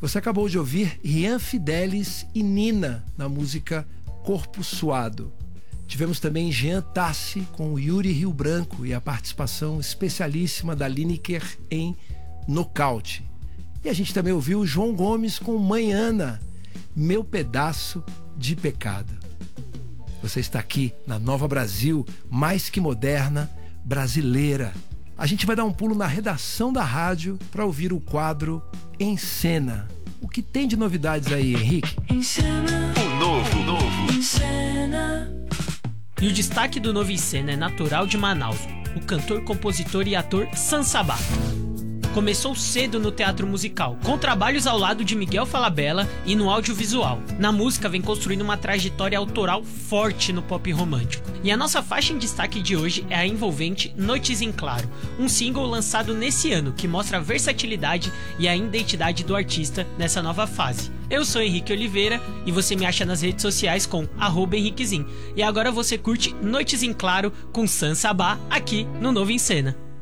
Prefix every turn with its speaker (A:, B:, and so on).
A: Você acabou de ouvir Rian Fidelis e Nina na música Corpo Suado. Tivemos também Jean Tassi com o Yuri Rio Branco e a participação especialíssima da Lineker em Nocaute. E a gente também ouviu João Gomes com Manhana, Meu Pedaço de Pecado. Você está aqui na Nova Brasil, mais que moderna, brasileira. A gente vai dar um pulo na redação da rádio para ouvir o quadro Em Cena. O que tem de novidades aí, Henrique?
B: O novo.
C: Em Cena. E o destaque do Novo em Cena é natural de Manaus, o cantor, compositor e ator Sansabá. Começou cedo no teatro musical, com trabalhos ao lado de Miguel Falabella e no audiovisual. Na música vem construindo uma trajetória autoral forte no pop romântico. E a nossa faixa em destaque de hoje é a envolvente Noites em Claro, um single lançado nesse ano que mostra a versatilidade e a identidade do artista nessa nova fase. Eu sou Henrique Oliveira e você me acha nas redes sociais com @henriquezinho. E agora você curte Noites em Claro com Sansabá aqui no Novo em Cena.